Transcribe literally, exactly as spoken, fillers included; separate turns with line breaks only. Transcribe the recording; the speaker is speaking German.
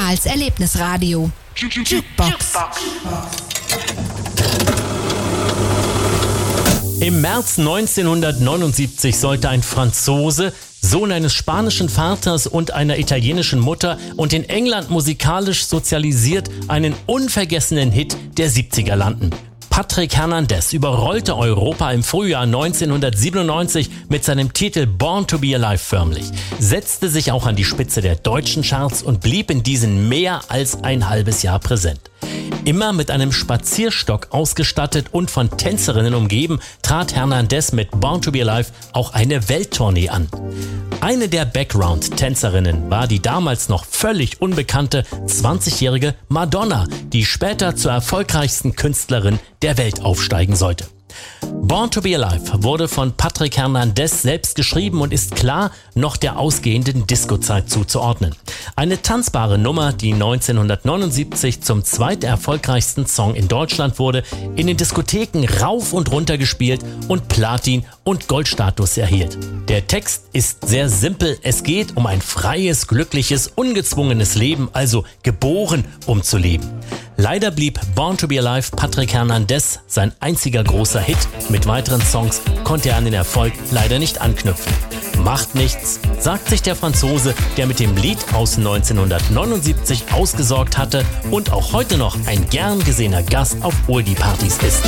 als Erlebnisradio. Jukebox.
Im März neunzehnhundertneunundsiebzig sollte ein Franzose, Sohn eines spanischen Vaters und einer italienischen Mutter und in England musikalisch sozialisiert, einen unvergessenen Hit der siebziger landen. Patrick Hernandez überrollte Europa im Frühjahr neunzehnhundertsiebenundneunzig mit seinem Titel Born to be Alive förmlich, setzte sich auch an die Spitze der deutschen Charts und blieb in diesen mehr als ein halbes Jahr präsent. Immer mit einem Spazierstock ausgestattet und von Tänzerinnen umgeben, trat Hernandez mit Born to be Alive auch eine Welttournee an. Eine der Background-Tänzerinnen war die damals noch völlig unbekannte zwanzigjährige Madonna, die später zur erfolgreichsten Künstlerin der Welt aufsteigen sollte. Born to be Alive wurde von Patrick Hernandez selbst geschrieben und ist klar noch der ausgehenden Disco-Zeit zuzuordnen. Eine tanzbare Nummer, die neunzehnhundertneunundsiebzig zum zweiterfolgreichsten Song in Deutschland wurde, in den Diskotheken rauf und runter gespielt und Platin- und Goldstatus erhielt. Der Text ist sehr simpel. Es geht um ein freies, glückliches, ungezwungenes Leben, also geboren, um zu leben. Leider blieb Born to be Alive Patrick Hernandez sein einziger großer Hit. Mit weiteren Songs konnte er an den Erfolg leider nicht anknüpfen. Macht nichts, sagt sich der Franzose, der mit dem Lied aus neunzehnhundertneunundsiebzig ausgesorgt hatte und auch heute noch ein gern gesehener Gast auf Oldie-Partys ist.